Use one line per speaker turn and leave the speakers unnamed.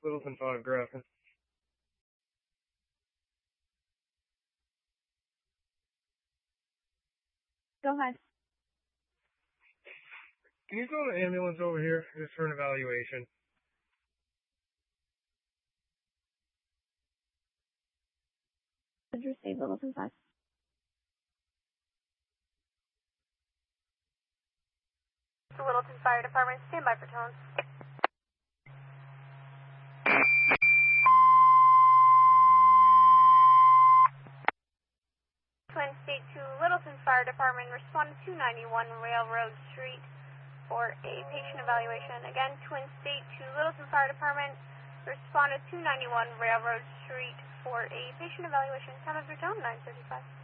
Littleton photographing.
Go ahead.
Can you call the ambulance over here just for an evaluation?
Receive Littleton 5.
The Littleton Fire Department, stand by for tones. Twin State to Littleton Fire Department, respond to 291 Railroad Street for a patient evaluation. Again, Twin State to Littleton Fire Department, respond to 291 Railroad Street for a patient evaluation. Time of your tone, 9:35.